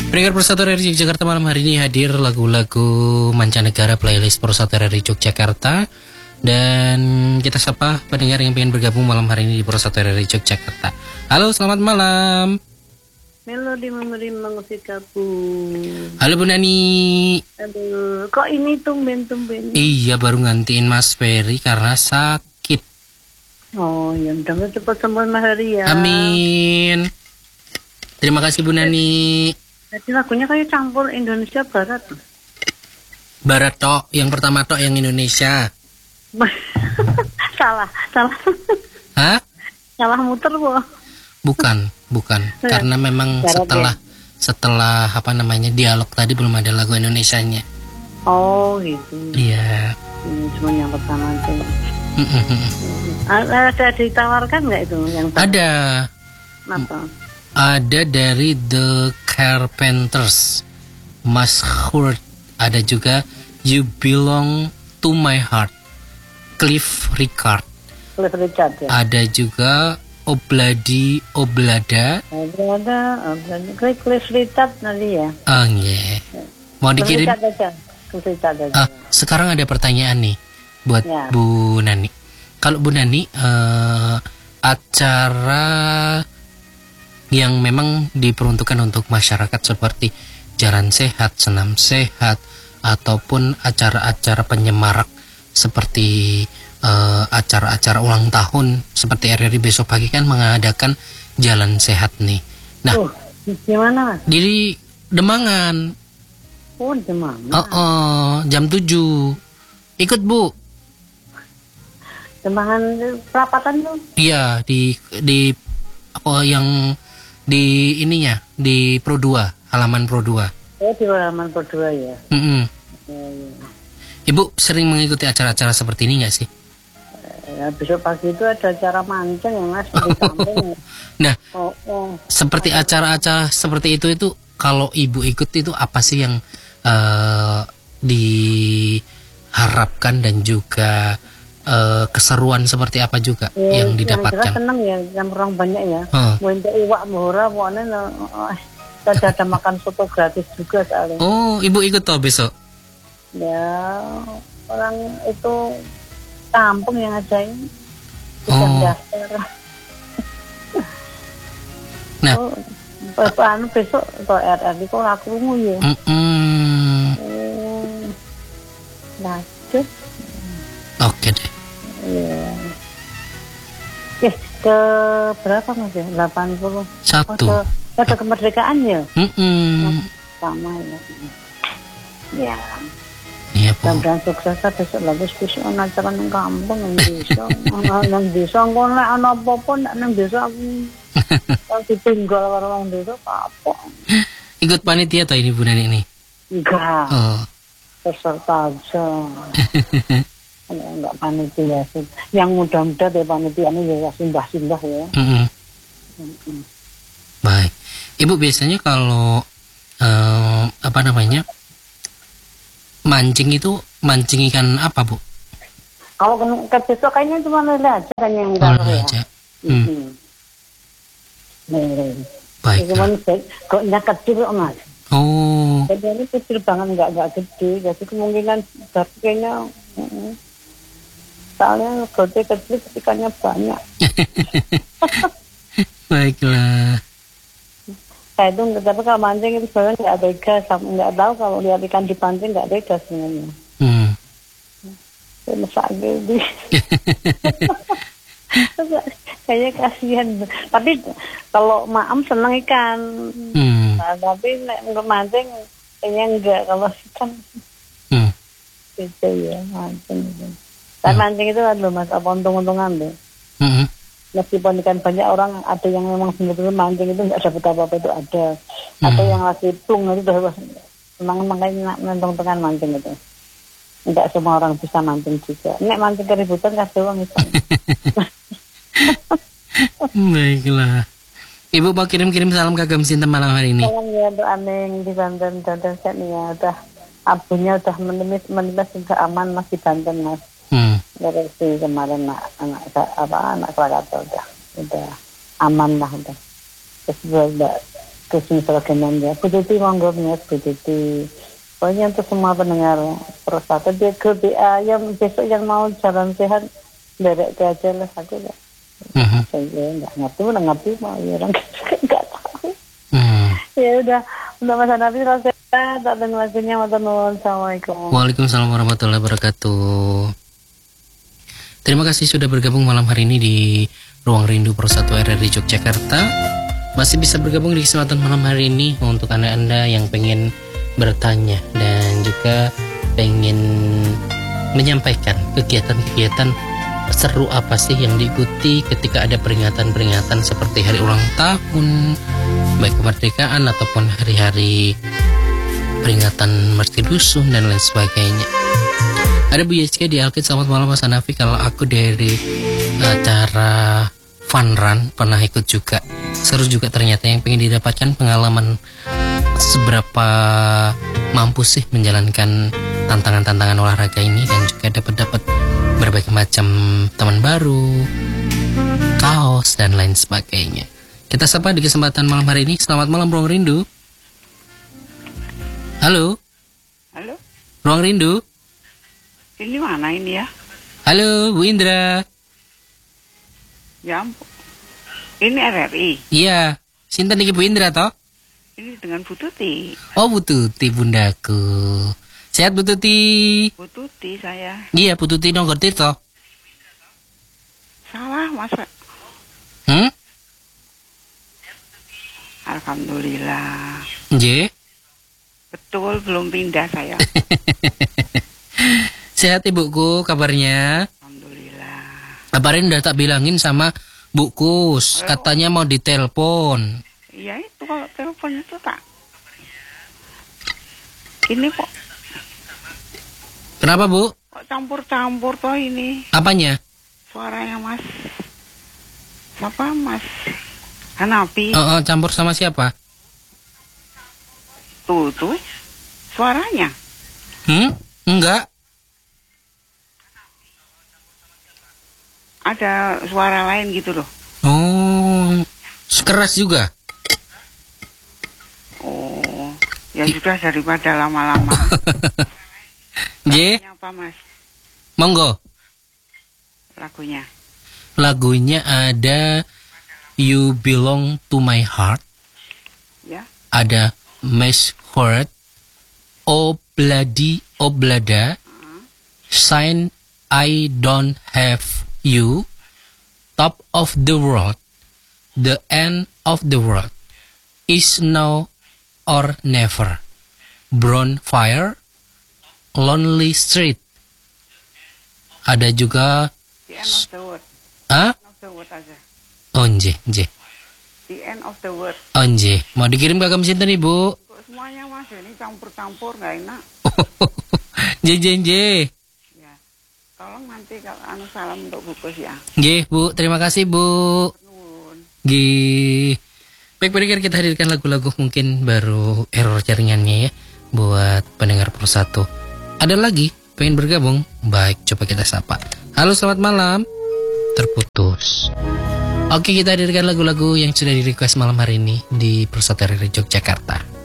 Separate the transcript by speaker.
Speaker 1: Pendengar Persatu RRI Yogyakarta, malam hari ini hadir lagu-lagu mancanegara playlist Persatu RRI Yogyakarta. Dan kita sapa pendengar yang ingin bergabung malam hari ini di Persatu RRI Yogyakarta. Halo, selamat malam.
Speaker 2: Melodi memberi mengusik kapu.
Speaker 1: Halo Bu Nani.
Speaker 2: Aduh, kok ini tumben-tumben?
Speaker 1: Iya, baru gantiin Mas Ferry karena sakit.
Speaker 2: Oh, ya udah cepat sembuh Mas Hari ya.
Speaker 1: Amin. Terima kasih Bu Nani.
Speaker 2: Jadi lagunya kayak campur Indonesia Barat.
Speaker 1: Barat tok, yang pertama tok yang Indonesia.
Speaker 2: Salah.
Speaker 1: Hah?
Speaker 2: Salah muter kok.
Speaker 1: Bukan. Karena memang
Speaker 2: Barat
Speaker 1: setelah apa namanya dialog tadi belum ada lagu Indonesianya.
Speaker 2: Oh gitu.
Speaker 1: Iya.
Speaker 2: Cuma yang pertama aja. Ada ditawarkan nggak itu yang pertama?
Speaker 1: Ada.
Speaker 2: Apa?
Speaker 1: Ada dari The Carpenters, Mas Hurt. Ada juga You Belong to My Heart, Cliff Richard.
Speaker 2: Ya.
Speaker 1: Ada juga Obladi Oblada.
Speaker 2: Ada Cliff Richard nanti ya.
Speaker 1: Oh yeah. Mau dikirim?
Speaker 2: Cliff Richard aja.
Speaker 1: Sekarang ada pertanyaan nih buat
Speaker 2: Ya.
Speaker 1: Bu Nani. Kalau Bu Nani acara yang memang diperuntukkan untuk masyarakat seperti jalan sehat, senam sehat, ataupun acara-acara penyemarak seperti acara-acara ulang tahun seperti RRI besok pagi kan mengadakan jalan sehat nih. Nah,
Speaker 2: gimana?
Speaker 1: di Demangan.
Speaker 2: Oh, Demangan.
Speaker 1: Jam 7. Ikut Bu.
Speaker 2: Demangan perapatan tuh?
Speaker 1: Iya, di yang di ininya di Pro 2, halaman Pro 2.
Speaker 2: Oh, di halaman Pro 2 ya.
Speaker 1: Ibu sering mengikuti acara-acara seperti ini nggak sih?
Speaker 2: Ya, besok pagi itu ada acara mancing ya Mas di kampung.
Speaker 1: Nah, seperti acara-acara seperti itu kalau ibu ikut itu apa sih yang diharapkan dan juga keseruan seperti apa juga yang didapatkan?
Speaker 2: Yang seneng ya, yang orang banyak ya. Untuk iwak murah, pokoknya ada makan soto gratis juga soalnya.
Speaker 1: Oh, ibu ikut toh besok?
Speaker 2: Ya, orang itu kampung yang ajain. Daftar.
Speaker 1: Nah,
Speaker 2: besok ke RRI kok lakumu ya. Lanjut.
Speaker 1: Oke deh.
Speaker 2: Iya. Ke berapa Mas ya? 80. Pada kemerdekaan ya? Sama ya. Ya.
Speaker 1: Iya, Bu.
Speaker 2: Dan sukses besok bagus acara nang kampung nang desa. Nang desa engko nek ana apa-apa nek nang desa aku ditinggal karo wong desa kapok.
Speaker 1: Ikut panitia toh ini Bu Nani ini?
Speaker 2: Enggak. Peserta aja. Enggak panitia sih. Yang muda-muda deh panitianya ya simbah-simbah ya.
Speaker 1: Baik. Ibu biasanya kalau mancing itu mancing ikan apa, Bu?
Speaker 2: Kalau ke besok kayaknya cuma lele aja kan yang
Speaker 1: lele aja. Baik.
Speaker 2: Cuman kok kecil Mas.
Speaker 1: Oh.
Speaker 2: Jadi ini kecil banget enggak gede. Jadi kemungkinan kayaknya soalnya gede kecil ikannya banyak.
Speaker 1: Baiklah.
Speaker 2: Saya itu tapi kalau mancing itu sebenarnya nggak beda, nggak tahu kalau lihat ikan dipancing nggak beda sebenarnya. Masak gitu. Kayaknya kasihan. Tapi kalau maem seneng ikan. Nah, tapi untuk mancing kayaknya enggak kalau ikan. Gitu ya mancing. Tapi mancing itu adalah mas apa untung-untungan deh. Meskipun ikan banyak orang ada yang memang benar-benar mancing itu nggak dapat apa-apa itu ada. Atau yang lagi plung itu udah memang makanya menguntungkan mancing itu. Enggak semua orang bisa mancing juga. Nek mancing keributan kasih uang itu.
Speaker 1: Baiklah. Ibu mau kirim-kirim salam ke Agam Sinta malam hari ini.
Speaker 2: Salam ya untuk Aning di Banten set nih ya. Udah abunya udah menipis sudah aman masih Banten Mas. Dari si kemarin anak Krakatau udah aman lah udah. Terus udah Kusmi Sragenan ya. Bu Tuti monggo Mas Bu Tuti. Pokoknya untuk semua pendengar Persatu dia ke yang besok yang mau jalan sehat derek ke aja lah aku ya. Saya nggak ngerti mau ya orang nggak tahu. Ya udah Mas Hanafi rasa tak dengar lagunya matur nuwun. Assalamualaikum.
Speaker 1: Waalaikumsalam warahmatullahi wabarakatuh. Terima kasih sudah bergabung malam hari ini di Ruang Rindu Persatu RRI Yogyakarta. Masih bisa bergabung di kesempatan malam hari ini untuk anda-anda yang pengen bertanya dan juga pengen menyampaikan kegiatan-kegiatan seru apa sih yang diikuti ketika ada peringatan-peringatan seperti hari ulang tahun, baik kemerdekaan ataupun hari-hari peringatan Merti Dusun dan lain sebagainya. Ada Bu Yeska di Alkit, selamat malam Mas Hanafi. Kalau aku dari acara Fun Run pernah ikut juga, seru juga ternyata. Yang pengen didapatkan pengalaman seberapa mampu sih menjalankan tantangan-tantangan olahraga ini, dan juga dapat berbagai macam teman baru, kaos dan lain sebagainya. Kita sapa di kesempatan malam hari ini. Selamat malam Ruang Rindu. Halo.
Speaker 3: Halo.
Speaker 1: Ruang Rindu.
Speaker 3: Ini mana ini ya?
Speaker 1: Halo Bu Indra.
Speaker 3: Ya ampun. Ini RRI.
Speaker 1: Iya. Sinten iki Bu Indra toh?
Speaker 3: Ini dengan Bu Tuti.
Speaker 1: Oh Bu Tuti bundaku. Sehat Bu Tuti?
Speaker 3: Bu Tuti saya.
Speaker 1: Iya Bu Tuti Nonggo Tirto.
Speaker 3: Salah Mas. Alhamdulillah.
Speaker 1: Nggih.
Speaker 3: Betul, belum pindah saya.
Speaker 1: Sehat Ibuku kabarnya?
Speaker 3: Alhamdulillah.
Speaker 1: Kabarin udah tak bilangin sama Bu Kus, katanya mau ditelepon.
Speaker 3: Iya itu kalau telepon itu tak. Ini kok.
Speaker 1: Kenapa Bu?
Speaker 3: Kok campur-campur toh ini?
Speaker 1: Apanya?
Speaker 3: Suaranya Mas. Siapa Mas? Hanafi.
Speaker 1: Campur sama siapa?
Speaker 3: Tuh. Suaranya.
Speaker 1: Enggak.
Speaker 3: Ada suara lain gitu loh.
Speaker 1: Oh, keras juga.
Speaker 3: Oh, ya sudah daripada lama-lama.
Speaker 1: J.
Speaker 3: Apa Mas?
Speaker 1: Monggo.
Speaker 3: Lagunya.
Speaker 1: Lagunya ada You Belong to My Heart.
Speaker 3: Ya.
Speaker 1: Ada Mesh Heart. Oblada. Sign I Don't Have You. Top of the World. The End of the World. Is Now or Never. Brown Fire. Lonely Street. Ada juga
Speaker 3: The End of the World.
Speaker 1: Hah?
Speaker 3: End of the World aja.
Speaker 1: Onje.
Speaker 3: The End of the World.
Speaker 1: Onje. Mau dikirim ke sinten Ibu?
Speaker 3: Kok semuanya Mas ini campur-campur nggak enak.
Speaker 1: J.
Speaker 3: Ya. Tolong nanti kalau salam untuk bukus ya.
Speaker 1: Nggih, Bu. Terima kasih, Bu. Nggih. Baik, pendengar, kita hadirkan lagu-lagu mungkin baru error jaringannya ya buat pendengar Persatu. Ada lagi pengen bergabung? Baik, coba kita sapa. Halo, selamat malam. Terputus. Oke, kita hadirkan lagu-lagu yang sudah di request malam hari ini di Persatu RRI Yogyakarta.